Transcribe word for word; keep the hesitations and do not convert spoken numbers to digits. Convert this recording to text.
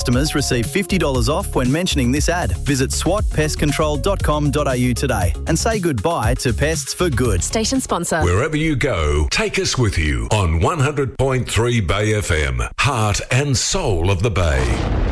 Customers receive fifty dollars off when mentioning this ad. Visit swat pest control dot com dot a u today and say goodbye to pests for good. Station sponsor. Wherever you go, take us with you on one hundred point three Bay F M, heart and soul of the Bay.